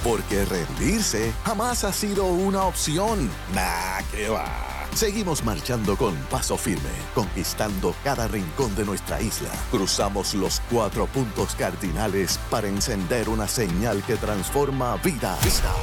porque rendirse jamás ha sido una opción. Nah, ¿qué va? Seguimos marchando con paso firme, conquistando cada rincón de nuestra isla. Cruzamos los 4 puntos cardinales para encender una señal que transforma vidas.